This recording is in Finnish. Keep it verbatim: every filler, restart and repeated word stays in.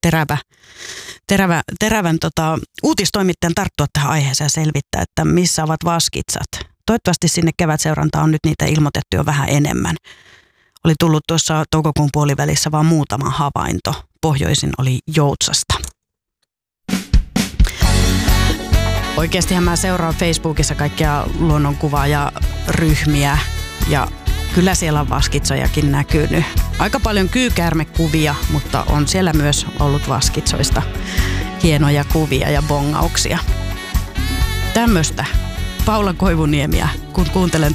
terävä, terävä, terävän tota, uutistoimittajan tarttua tähän aiheeseen ja selvittää, että missä ovat vaskitsat. Toivottavasti sinne kevätseurantaan on nyt niitä ilmoitettu jo vähän enemmän. Oli tullut tuossa toukokuun puolivälissä vaan muutama havainto. Pohjoisin oli Joutsasta. Oikeastihan mä seuraan Facebookissa kaikkia luonnonkuvaa ja ryhmiä ja kyllä siellä on vaskitsojakin näkynyt. Aika paljon kyykäärmekuvia, mutta on siellä myös ollut vaskitsoista hienoja kuvia ja bongauksia. Tämmöistä Paula Koivuniemiä, kun kuuntelen